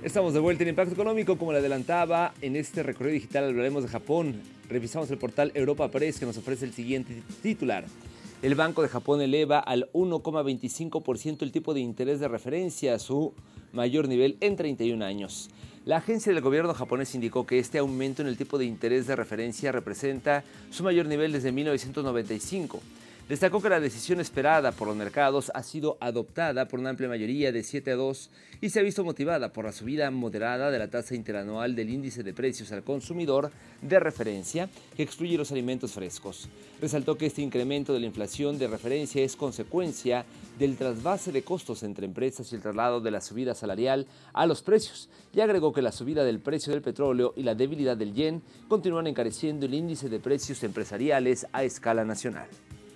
Estamos de vuelta en Impacto Económico. Como le adelantaba, en este recorrido digital hablaremos de Japón. Revisamos el portal Europa Press, que nos ofrece el siguiente titular. El Banco de Japón eleva al 1,25% el tipo de interés de referencia, a su mayor nivel en 31 años. La agencia del gobierno japonés indicó que este aumento en el tipo de interés de referencia representa su mayor nivel desde 1995. Destacó que la decisión esperada por los mercados ha sido adoptada por una amplia mayoría de 7-2 y se ha visto motivada por la subida moderada de la tasa interanual del índice de precios al consumidor de referencia, que excluye los alimentos frescos. Resaltó que este incremento de la inflación de referencia es consecuencia del trasvase de costos entre empresas y el traslado de la subida salarial a los precios, y agregó que la subida del precio del petróleo y la debilidad del yen continúan encareciendo el índice de precios empresariales a escala nacional.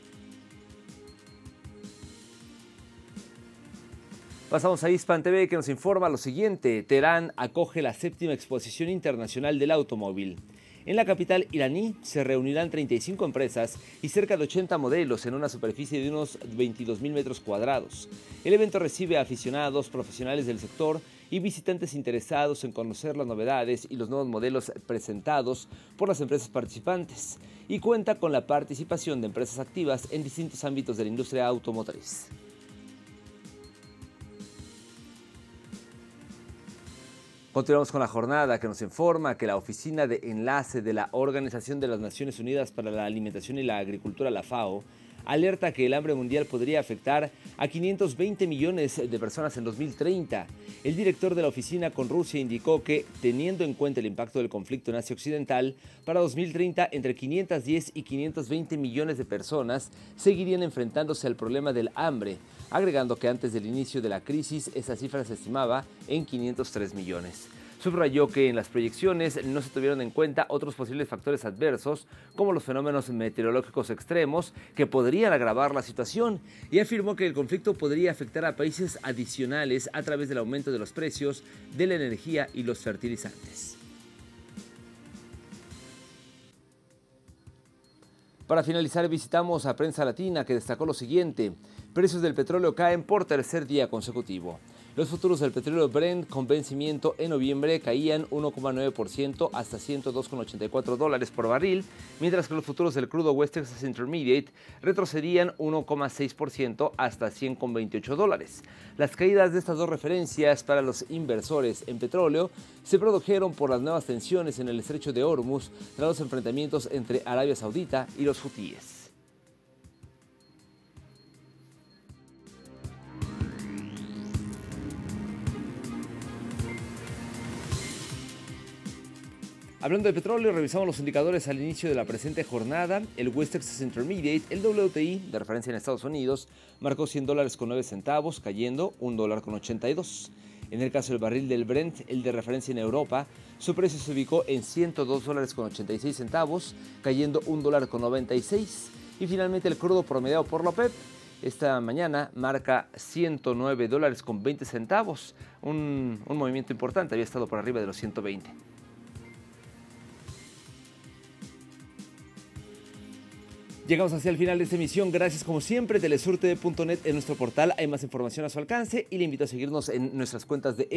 Pasamos a Hispan TV, que nos informa lo siguiente. Teherán acoge la 7ª Exposición Internacional del Automóvil. En la capital iraní se reunirán 35 empresas y cerca de 80 modelos en una superficie de unos 22.000 metros cuadrados. El evento recibe a aficionados, profesionales del sector y visitantes interesados en conocer las novedades y los nuevos modelos presentados por las empresas participantes, y cuenta con la participación de empresas activas en distintos ámbitos de la industria automotriz. Continuamos con la jornada, que nos informa que la Oficina de Enlace de la Organización de las Naciones Unidas para la Alimentación y la Agricultura, la FAO, alerta que el hambre mundial podría afectar a 520 millones de personas en 2030. El director de la oficina con Rusia indicó que, teniendo en cuenta el impacto del conflicto en Asia Occidental, para 2030 entre 510 y 520 millones de personas seguirían enfrentándose al problema del hambre, agregando que antes del inicio de la crisis esa cifra se estimaba en 503 millones. Subrayó que en las proyecciones no se tuvieron en cuenta otros posibles factores adversos, como los fenómenos meteorológicos extremos, que podrían agravar la situación, y afirmó que el conflicto podría afectar a países adicionales a través del aumento de los precios de la energía y los fertilizantes. Para finalizar, visitamos a Prensa Latina, que destacó lo siguiente. Precios del petróleo caen por tercer día consecutivo. Los futuros del petróleo Brent con vencimiento en noviembre caían 1,9% hasta $102,84 por barril, mientras que los futuros del crudo West Texas Intermediate retrocedían 1,6% hasta $100,28. Las caídas de estas dos referencias para los inversores en petróleo se produjeron por las nuevas tensiones en el estrecho de Hormuz tras los enfrentamientos entre Arabia Saudita y los hutíes. Hablando de petróleo, revisamos los indicadores al inicio de la presente jornada. El West Texas Intermediate, el WTI, de referencia en Estados Unidos, marcó $100,09, cayendo $1,82. En el caso del barril del Brent, el de referencia en Europa, su precio se ubicó en $102,86, cayendo $1,96. Y finalmente el crudo promediado por la OPEP esta mañana marca $109,20, un movimiento importante, había estado por arriba de los 120. Llegamos hacia el final de esta emisión. Gracias como siempre. Telesurte.net en nuestro portal. Hay más información a su alcance y le invito a seguirnos en nuestras cuentas de